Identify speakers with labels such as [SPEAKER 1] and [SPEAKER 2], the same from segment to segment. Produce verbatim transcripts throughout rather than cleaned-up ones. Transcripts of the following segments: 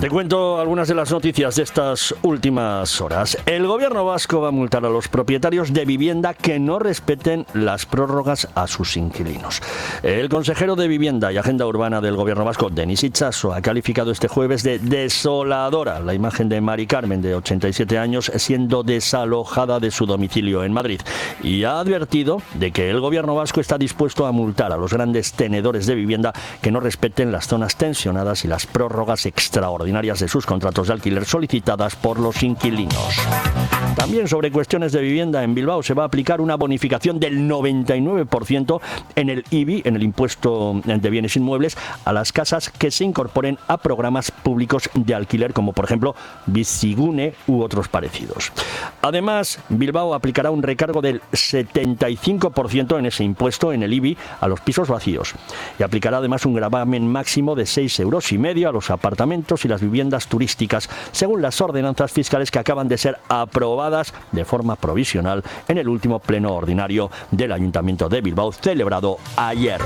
[SPEAKER 1] Te cuento algunas de las noticias de estas últimas horas. El gobierno vasco va a multar a los propietarios de vivienda que no respeten las prórrogas a sus inquilinos. El consejero de Vivienda y Agenda Urbana del gobierno vasco, Denis Itxaso, ha calificado este jueves de desoladora la imagen de Mari Carmen, de ochenta y siete años, siendo desalojada de su domicilio en Madrid. Y ha advertido de que el gobierno vasco está dispuesto a multar a los grandes tenedores de vivienda que no respeten las zonas tensionadas y las prórrogas extraordinarias de sus contratos de alquiler solicitadas por los inquilinos. También sobre cuestiones de vivienda, en Bilbao se va a aplicar una bonificación del noventa y nueve por ciento en el I B I, en el impuesto de bienes inmuebles, a las casas que se incorporen a programas públicos de alquiler, como por ejemplo Bizigune u otros parecidos. Además, Bilbao aplicará un recargo del setenta y cinco por ciento en ese impuesto, en el I B I, a los pisos vacíos. Y aplicará además un gravamen máximo de seis euros y medio a los apartamentos y las viviendas turísticas, según las ordenanzas fiscales que acaban de ser aprobadas de forma provisional en el último pleno ordinario del Ayuntamiento de Bilbao, celebrado ayer.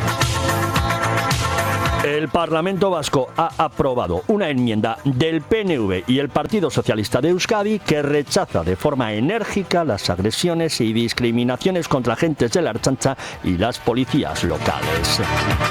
[SPEAKER 1] El Parlamento Vasco ha aprobado una enmienda del P N V y el Partido Socialista de Euskadi que rechaza de forma enérgica las agresiones y discriminaciones contra agentes de la Ertzaintza y las policías locales.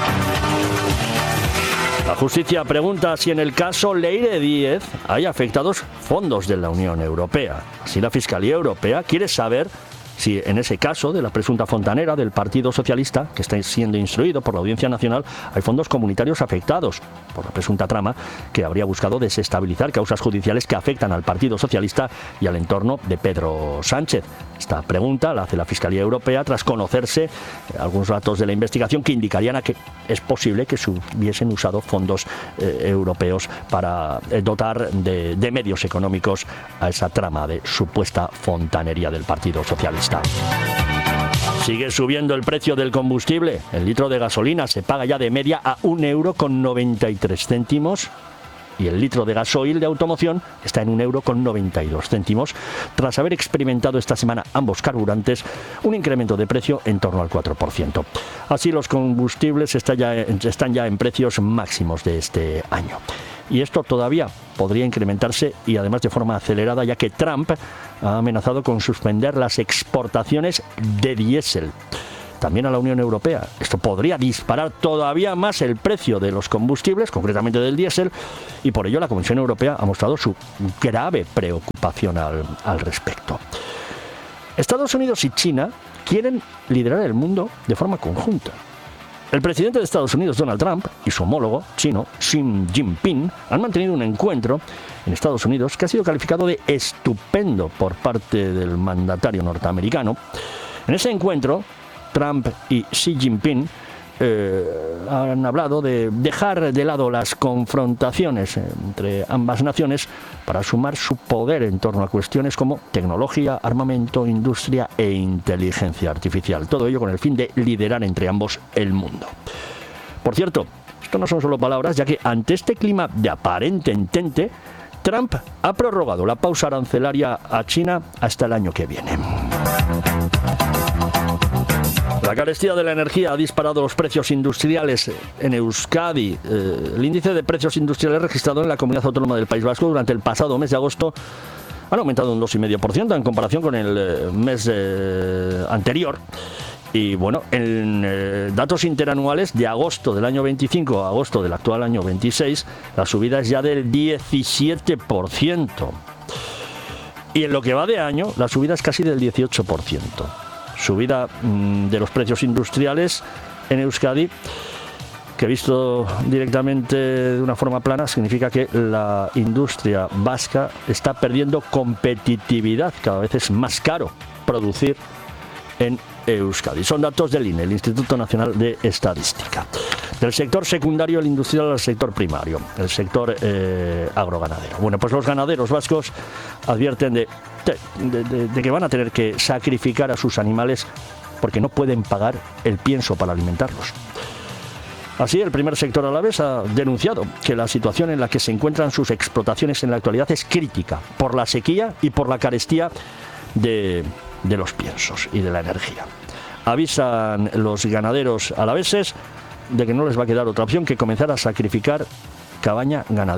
[SPEAKER 1] La justicia pregunta si en el caso Leire Díez hay afectados fondos de la Unión Europea. Así, la Fiscalía Europea quiere saber si en ese caso de la presunta fontanera del Partido Socialista, que está siendo instruido por la Audiencia Nacional, hay fondos comunitarios afectados por la presunta trama que habría buscado desestabilizar causas judiciales que afectan al Partido Socialista y al entorno de Pedro Sánchez. Esta pregunta la hace la Fiscalía Europea tras conocerse algunos datos de la investigación que indicarían a que es posible que se hubiesen usado fondos eh, europeos para eh, dotar de, de medios económicos a esa trama de supuesta fontanería del Partido Socialista. Sigue subiendo el precio del combustible. El litro de gasolina se paga ya de media a un euro con noventa y tres céntimos. Y el litro de gasoil de automoción está en un euro con noventa y dos céntimos, tras haber experimentado esta semana ambos carburantes un incremento de precio en torno al cuatro por ciento. Así, los combustibles están ya, están ya en precios máximos de este año. Y esto todavía podría incrementarse, y además de forma acelerada, ya que Trump ha amenazado con suspender las exportaciones de diésel también a la Unión Europea. Esto podría disparar todavía más el precio de los combustibles, concretamente del diésel, y por ello la Comisión Europea ha mostrado su grave preocupación al, al respecto. Estados Unidos y China quieren liderar el mundo de forma conjunta. El presidente de Estados Unidos, Donald Trump, y su homólogo chino, Xi Jinping, han mantenido un encuentro en Estados Unidos que ha sido calificado de estupendo por parte del mandatario norteamericano. En ese encuentro, Trump y Xi Jinping eh, han hablado de dejar de lado las confrontaciones entre ambas naciones para sumar su poder en torno a cuestiones como tecnología, armamento, industria e inteligencia artificial. Todo ello con el fin de liderar entre ambos el mundo. Por cierto, esto no son solo palabras, ya que ante este clima de aparente entente, Trump ha prorrogado la pausa arancelaria a China hasta el año que viene. La carestía de la energía ha disparado los precios industriales en Euskadi. Eh, el índice de precios industriales registrado en la comunidad autónoma del País Vasco durante el pasado mes de agosto han aumentado un dos coma cinco por ciento en comparación con el eh, mes eh, anterior. Y bueno, en eh, datos interanuales de agosto del año veinticinco a agosto del actual año veintiséis, la subida es ya del diecisiete por ciento. Y en lo que va de año, la subida es casi del dieciocho por ciento. Subida mmm, de los precios industriales en Euskadi, que visto directamente de una forma plana significa que la industria vasca está perdiendo competitividad. Cada vez es más caro producir en Euskadi. Son datos del I N E, el Instituto Nacional de Estadística. Del sector secundario, el industrial, al sector primario, el sector eh, agroganadero. Bueno, pues los ganaderos vascos advierten de, de, de, de que van a tener que sacrificar a sus animales porque no pueden pagar el pienso para alimentarlos. Así, el primer sector alavés ha denunciado que la situación en la que se encuentran sus explotaciones en la actualidad es crítica por la sequía y por la carestía de, de los piensos y de la energía. Avisan los ganaderos alaveses de que no les va a quedar otra opción que comenzar a sacrificar cabaña ganadera.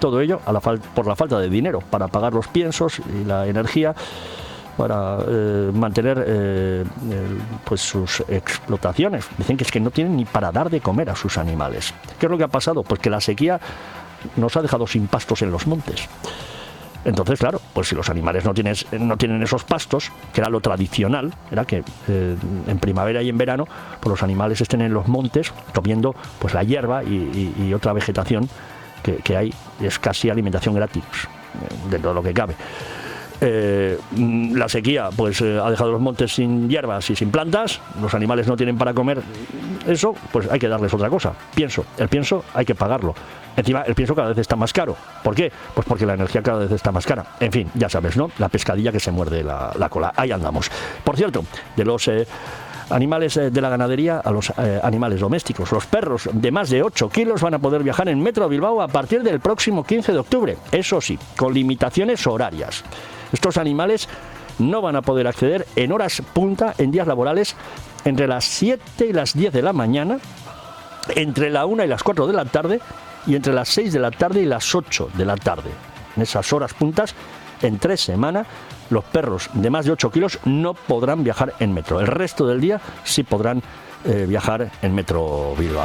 [SPEAKER 1] todo ello a la fal- por la falta de dinero para pagar los piensos y la energía para eh, mantener eh, el, pues sus explotaciones. Dicen que es que no tienen ni para dar de comer a sus animales. ¿Qué es lo que ha pasado? Pues que la sequía nos ha dejado sin pastos en los montes. Entonces, claro, pues si los animales no, tienes, no tienen esos pastos, que era lo tradicional, era que eh, en primavera y en verano pues los animales estén en los montes comiendo pues la hierba y, y, y otra vegetación que, que hay, es casi alimentación gratis, eh, dentro de lo que cabe. Eh, la sequía pues eh, ha dejado los montes sin hierbas y sin plantas, los animales no tienen para comer eso, pues hay que darles otra cosa, pienso, el pienso hay que pagarlo. Encima el pienso cada vez está más caro. ¿Por qué? Pues porque la energía cada vez está más cara. En fin, ya sabes, ¿no? La pescadilla que se muerde la, la cola. Ahí andamos. Por cierto, de los eh, animales eh, de la ganadería a los eh, animales domésticos, los perros de más de ocho kilos van a poder viajar en Metro Bilbao a partir del próximo quince de octubre. Eso sí, con limitaciones horarias. Estos animales no van a poder acceder en horas punta en días laborales entre las siete y las diez de la mañana, entre la una y las cuatro de la tarde y entre las seis de la tarde y las ocho de la tarde. En esas horas puntas, en tres semanas, los perros de más de ocho kilos no podrán viajar en metro. El resto del día sí podrán eh, viajar en Metro Bilbao.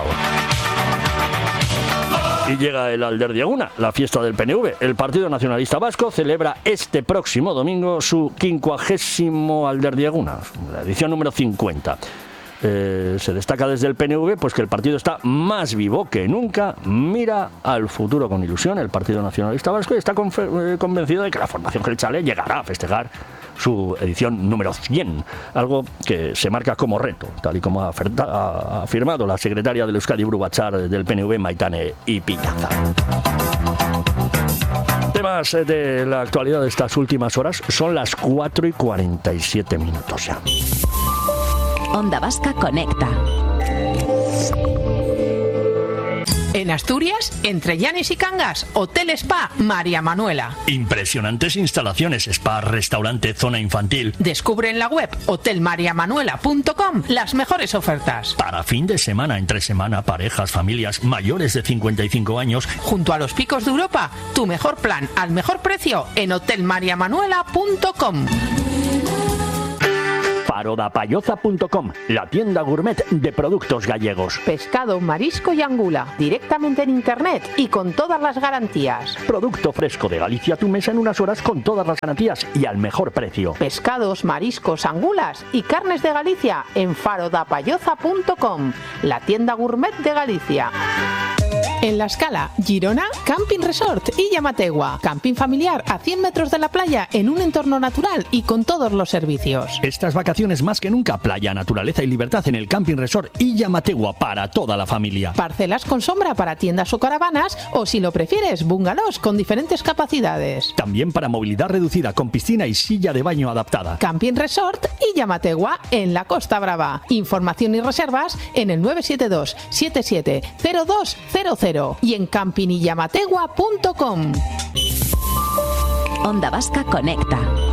[SPEAKER 1] Y llega el Alderdieguna, la fiesta del P N V. El Partido Nacionalista Vasco celebra este próximo domingo su quincuagésimo Alderdieguna, la edición número cincuenta. Eh, se destaca desde el P N V pues que el partido está más vivo que nunca, mira al futuro con ilusión el Partido Nacionalista Vasco y está confe- eh, convencido de que la formación Jeltzale llegará a festejar su edición número cien, algo que se marca como reto, tal y como ha, aferta- ha afirmado la secretaria del Euskadi Buru Batzar del P N V, Maitane Ipiñaza. Temas de la actualidad de estas últimas horas, son las cuatro y cuarenta y siete minutos ya.
[SPEAKER 2] Onda Vasca Conecta.
[SPEAKER 3] En Asturias, entre Llanes y Cangas, Hotel Spa María Manuela.
[SPEAKER 1] Impresionantes instalaciones, spa, restaurante, zona infantil.
[SPEAKER 3] Descubre en la web hotel maria manuela punto com las mejores ofertas.
[SPEAKER 1] Para fin de semana, entre semana, parejas, familias mayores de cincuenta y cinco años.
[SPEAKER 3] Junto a los picos de Europa, tu mejor plan al mejor precio en hotel maria manuela punto com.
[SPEAKER 1] Farodapayoza punto com, la tienda gourmet de productos gallegos.
[SPEAKER 3] Pescado, marisco y angula, directamente en internet y con todas las garantías.
[SPEAKER 1] Producto fresco de Galicia a tu mesa en unas horas con todas las garantías y al mejor precio.
[SPEAKER 3] Pescados, mariscos, angulas y carnes de Galicia en farodapayoza punto com, la tienda gourmet de Galicia. En La Scala, Girona, Camping Resort y Llamategua. Camping familiar a cien metros de la playa en un entorno natural y con todos los servicios.
[SPEAKER 1] Estas vacaciones más que nunca, playa, naturaleza y libertad en el Camping Resort y Llamategua para toda la familia.
[SPEAKER 3] Parcelas con sombra para tiendas o caravanas o, si lo prefieres, bungalows con diferentes capacidades.
[SPEAKER 1] También para movilidad reducida con piscina y silla de baño adaptada.
[SPEAKER 3] Camping Resort y Llamategua en la Costa Brava. Información y reservas en el nueve siete dos siete siete cero dos cero cero y en camping y llamategua punto com.
[SPEAKER 2] Onda Vasca Conecta.